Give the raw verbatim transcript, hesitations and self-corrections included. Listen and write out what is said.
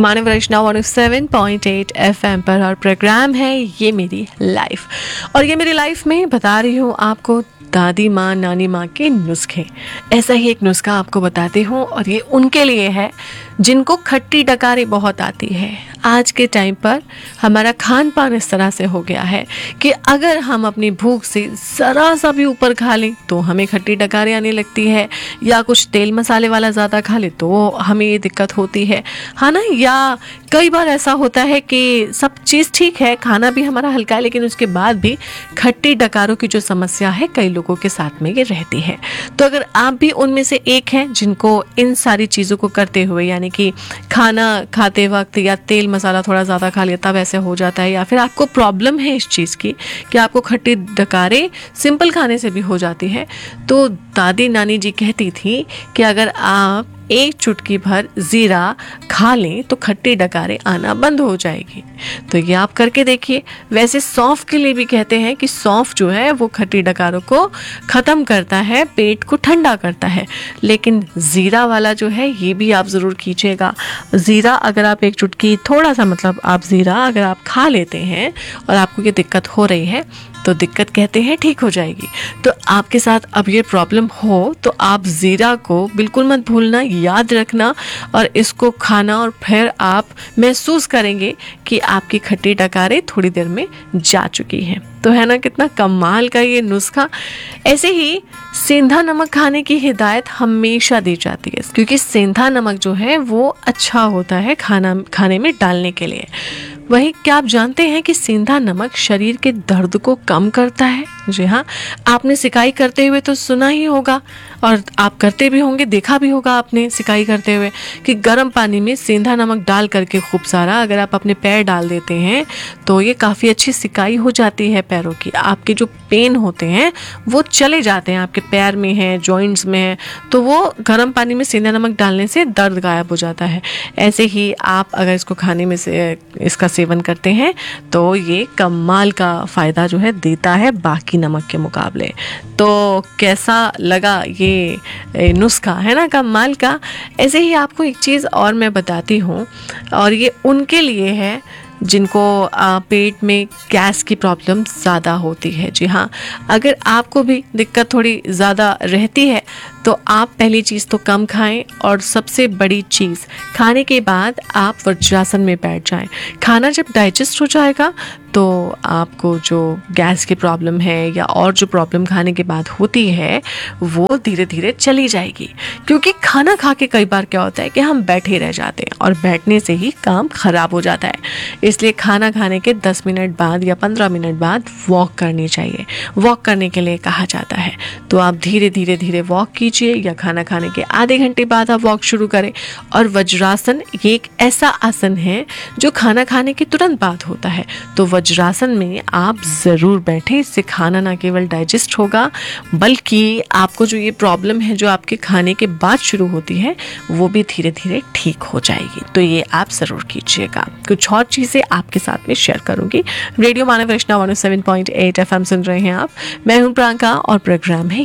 मानव वैष्णव one O seven point eight F M पर और programme है ये मेरी लाइफ। और ये मेरी लाइफ में बता रही हूँ आपको दादी माँ नानी माँ के नुस्खे। ऐसा ही एक नुस्खा आपको बताती हूँ और ये उनके लिए है जिनको खट्टी डकारी बहुत आती है। आज के टाइम पर हमारा खान पान इस तरह से हो गया है कि अगर हम अपनी भूख से ज़रा सा भी ऊपर खा लें तो हमें खट्टी डकारी आने लगती है, या कुछ तेल मसाले वाला ज़्यादा खा ले तो हमें ये दिक्कत होती है है ना। या कई बार ऐसा होता है कि सब चीज़ ठीक है, खाना भी हमारा हल्का है, लेकिन उसके बाद भी खट्टी डकारों की जो समस्या है कई लोगों के साथ में ये रहती है। तो अगर आप भी उनमें से एक हैं जिनको इन सारी चीज़ों को करते हुए, यानी कि खाना खाते वक्त या तेल मसाला थोड़ा ज़्यादा खा लिया तब ऐसे हो जाता है, या फिर आपको प्रॉब्लम है इस चीज़ की कि आपको खट्टी डकारें सिंपल खाने से भी हो जाती है, तो दादी नानी जी कहती थी कि अगर आप एक चुटकी भर ज़ीरा खा लें तो खट्टी डकारें आना बंद हो जाएगी। तो ये आप करके देखिए। वैसे सौंफ के लिए भी कहते हैं कि सौंफ जो है वो खट्टी डकारों को ख़त्म करता है, पेट को ठंडा करता है, लेकिन ज़ीरा वाला जो है ये भी आप ज़रूर कीजिएगा। ज़ीरा अगर आप एक चुटकी थोड़ा सा मतलब आप ज़ीरा अगर आप खा लेते हैं और आपको ये दिक्कत हो रही है तो दिक्कत कहते हैं ठीक हो जाएगी। तो आपके साथ अब ये प्रॉब्लम हो तो आप ज़ीरा को बिल्कुल मत भूलना, याद रखना और इसको खाना, और फिर आप महसूस करेंगे कि आपकी खट्टी डकारें थोड़ी देर में जा चुकी हैं। तो है ना कितना कमाल का ये नुस्खा। ऐसे ही सेंधा नमक खाने की हिदायत हमेशा दी जाती है, क्योंकि सेंधा नमक जो है वो अच्छा होता है खाना खाने में डालने के लिए। वही क्या आप जानते हैं कि सेंधा नमक शरीर के दर्द को कम करता है? जी हाँ, आपने सिकाई करते हुए तो सुना ही होगा और आप करते भी होंगे, देखा भी होगा आपने सिकाई करते हुए कि गर्म पानी में सेंधा नमक डाल करके खूब सारा अगर आप अपने पैर डाल देते हैं तो ये काफ़ी अच्छी सिकाई हो जाती है पैरों की। आपके जो पेन होते हैं वो चले जाते हैं, आपके पैर में है, जॉइंट्स में है, तो वो गर्म पानी में सेंधा नमक डालने से दर्द गायब हो जाता है। ऐसे ही आप अगर इसको खाने में से इसका सेवन करते हैं तो ये कमाल का फ़ायदा जो है देता है बाकी नमक के मुकाबले। तो कैसा लगा ये नुस्खा, है ना कमाल का। ऐसे ही आपको एक चीज़ और मैं बताती हूँ, और ये उनके लिए है जिनको आ, पेट में गैस की प्रॉब्लम ज़्यादा होती है। जी हाँ, अगर आपको भी दिक्कत थोड़ी ज़्यादा रहती है तो आप पहली चीज़ तो कम खाएं, और सबसे बड़ी चीज़ खाने के बाद आप वज्रासन में बैठ जाएं। खाना जब डाइजेस्ट हो जाएगा तो आपको जो गैस की प्रॉब्लम है या और जो प्रॉब्लम खाने के बाद होती है वो धीरे धीरे चली जाएगी। क्योंकि खाना खा के कई बार क्या होता है कि हम बैठे रह जाते हैं और बैठने से ही काम ख़राब हो जाता है। इसलिए खाना खाने के दस मिनट बाद या पंद्रह मिनट बाद वॉक करनी चाहिए। वॉक करने के लिए कहा जाता है, तो आप धीरे धीरे धीरे वॉक कीजिए, या खाना खाने के आधे घंटे बाद आप वॉक शुरू करें। और वज्रासन ये एक ऐसा आसन है जो खाना खाने के तुरंत बाद होता है, तो वज्रासन में आप ज़रूर बैठें। इससे खाना ना केवल डाइजेस्ट होगा बल्कि आपको जो ये प्रॉब्लम है जो आपके खाने के बाद शुरू होती है वो भी धीरे धीरे ठीक हो जाएगी। तो ये आप ज़रूर कीजिएगा। कुछ और चीज़ें आपके साथ में शेयर करूंगी। रेडियो मानव वैष्णव one O seven point eight F M सुन रहे हैं आप। मैं हूं प्रियंका और प्रोग्राम है